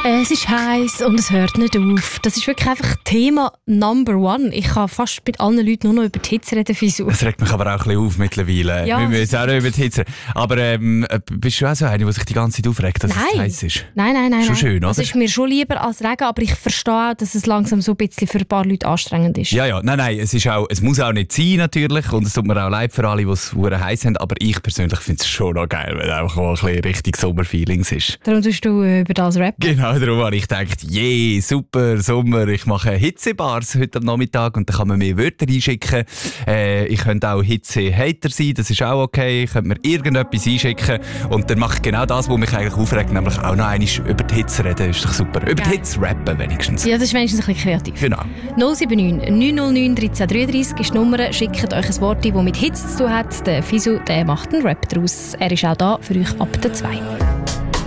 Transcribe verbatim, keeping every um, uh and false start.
Es ist heiß und es hört nicht auf. Das ist wirklich einfach Thema Number One. Ich kann fast mit allen Leuten nur noch über die Hitze reden. Fisu. Das regt mich aber auch ein bisschen auf mittlerweile. Ja. Wir müssen auch noch über die Hitze. Aber ähm, bist du auch so eine, die sich die ganze Zeit aufregt, dass nein. es heiß ist? Nein, nein, nein. Schon nein. schön, oder? Das ist mir schon lieber als Regen, aber ich verstehe auch, dass es langsam so ein bisschen für ein paar Leute anstrengend ist. Ja, ja. Nein, nein. Es, ist auch, es muss auch nicht sein, natürlich. Und es tut mir auch leid für alle, die es verdammt heiß haben. Aber ich persönlich finde es schon noch geil, weil es einfach mal ein bisschen richtig Sommerfeelings ist. Darum tust du äh, über das rappen. Genau, darum habe ich gedacht, je super Sommer, ich mache Hitzebars heute am Nachmittag und dann kann man mir Wörter einschicken. Äh, ich könnte auch Hitze-Hater sein, das ist auch okay. Ich könnte mir irgendetwas einschicken und dann mache ich genau das, was mich eigentlich aufregt, nämlich auch noch einmal über die Hitze reden. Ist doch super. Über die Hitze rappen wenigstens. Ja, das ist wenigstens ein bisschen kreativ. Genau. null sieben neun neun null neun eins drei drei drei ist die Nummer. Schickt euch ein Wort, das mit Hitze zu tun hat. Der Fisu, der macht einen Rap daraus. Er ist auch da für euch ab der zwei.